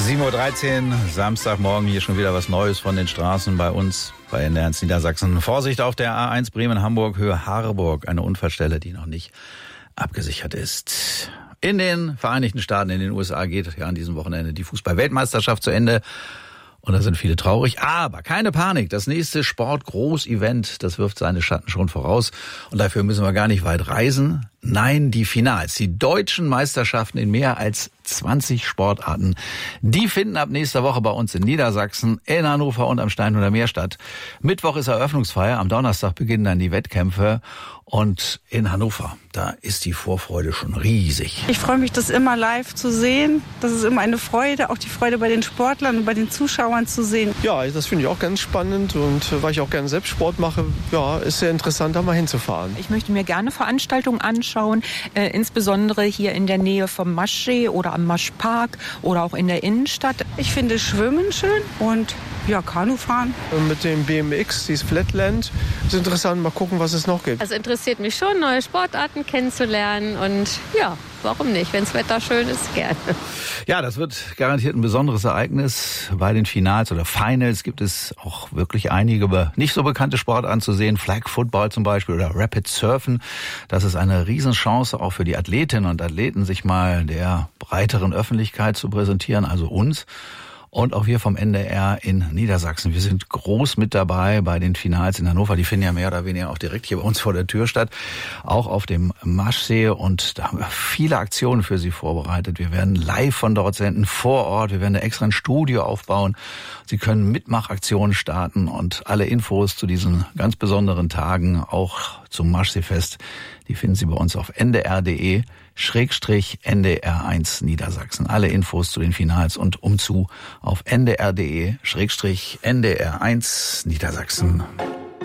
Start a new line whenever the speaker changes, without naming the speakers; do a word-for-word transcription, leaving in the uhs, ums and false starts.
sieben Uhr dreizehn, Samstagmorgen, hier schon wieder was Neues von den Straßen bei uns, bei N D R eins Niedersachsen. Vorsicht auf der A eins Bremen-Hamburg, Höhe Harburg, eine Unfallstelle, die noch nicht abgesichert ist. In den Vereinigten Staaten, in den U S A geht ja an diesem Wochenende die Fußball-Weltmeisterschaft zu Ende. Und da sind viele traurig. Aber keine Panik, das nächste Sport-Groß-Event, das wirft seine Schatten schon voraus. Und dafür müssen wir gar nicht weit reisen. Nein, die Finals, die deutschen Meisterschaften in mehr als zwanzig Sportarten, die finden ab nächster Woche bei uns in Niedersachsen, in Hannover und am Steinhuder Meer statt. Mittwoch ist Eröffnungsfeier, am Donnerstag beginnen dann die Wettkämpfe. Und in Hannover, da ist die Vorfreude schon riesig.
Ich freue mich, das immer live zu sehen. Das ist immer eine Freude, auch die Freude bei den Sportlern und bei den Zuschauern zu sehen.
Ja, das finde ich auch ganz spannend und weil ich auch gerne selbst Sport mache, ja, ist sehr interessant, da mal hinzufahren.
Ich möchte mir gerne Veranstaltungen anschauen, äh, insbesondere hier in der Nähe vom Maschsee oder am Maschpark oder auch in der Innenstadt.
Ich finde Schwimmen schön und ja, Kanufahren.
Mit dem B M X, dieses Flatland, ist interessant, mal gucken, was es noch gibt.
Also interessiert mich schon, neue Sportarten kennenzulernen und ja, warum nicht? Wenn das Wetter schön ist, gerne.
Ja, das wird garantiert ein besonderes Ereignis. Bei den Finals oder Finals gibt es auch wirklich einige nicht so bekannte Sportarten zu sehen. Flag Football zum Beispiel oder Rapid Surfen. Das ist eine Riesenchance auch für die Athletinnen und Athleten, sich mal der breiteren Öffentlichkeit zu präsentieren, also uns. Und auch wir vom N D R in Niedersachsen. Wir sind groß mit dabei bei den Finals in Hannover. Die finden ja mehr oder weniger auch direkt hier bei uns vor der Tür statt. Auch auf dem Maschsee. Und da haben wir viele Aktionen für Sie vorbereitet. Wir werden live von dort senden, vor Ort. Wir werden da extra ein Studio aufbauen. Sie können Mitmachaktionen starten und alle Infos zu diesen ganz besonderen Tagen, auch zum Maschseefest, die finden Sie bei uns auf n d r punkt d e Schrägstrich N D R eins Niedersachsen. Alle Infos zu den Finals und umzu auf n d r punkt d e Schrägstrich N D R eins Niedersachsen.